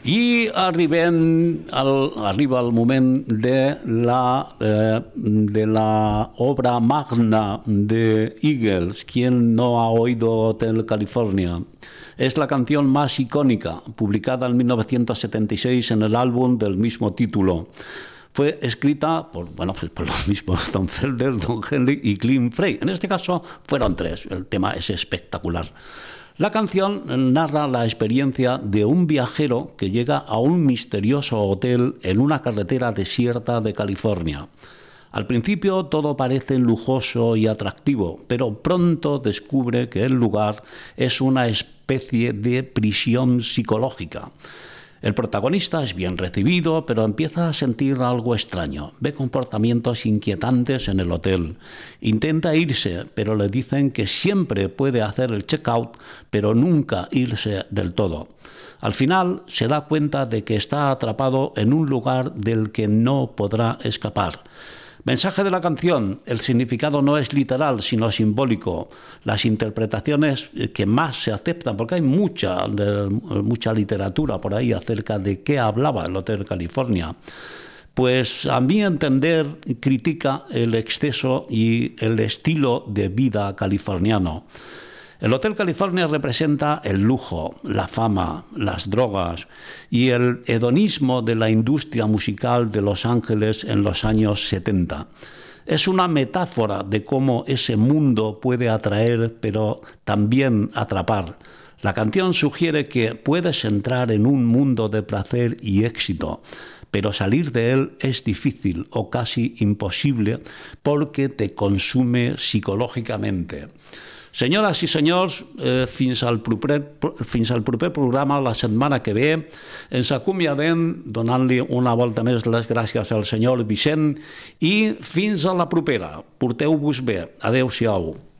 I arriba el moment de la obra magna de Eagles. ¿Quién no ha oído Hotel California? Es la canción más icónica, publicada en 1976 en el álbum del mismo título. Fue escrita por los mismos Don Felder, Don Henley y Glenn Frey. En este caso fueron tres. El tema es espectacular. La canción narra la experiencia de un viajero que llega a un misterioso hotel en una carretera desierta de California. Al principio todo parece lujoso y atractivo, pero pronto descubre que el lugar es una especie de prisión psicológica. El protagonista es bien recibido, pero empieza a sentir algo extraño. Ve comportamientos inquietantes en el hotel. Intenta irse, pero le dicen que siempre puede hacer el check-out, pero nunca irse del todo. Al final se da cuenta de que está atrapado en un lugar del que no podrá escapar. Mensaje de la canción: el significado no es literal, sino simbólico. Las interpretaciones que más se aceptan, porque hay mucha literatura por ahí acerca de qué hablaba el Hotel California, pues a mi entender critica el exceso y el estilo de vida californiano. El Hotel California representa el lujo, la fama, las drogas y el hedonismo de la industria musical de Los Ángeles en los años 70. Es una metáfora de cómo ese mundo puede atraer, pero también atrapar. La canción sugiere que puedes entrar en un mundo de placer y éxito, pero salir de él es difícil o casi imposible porque te consume psicològicamente. Senyores i senyors, fins al proper programa, la setmana que ve, ens acomiadem donant-li una volta més les gràcies al senyor Vicent i fins a la propera. Porteu-vos bé. Adéu-siau.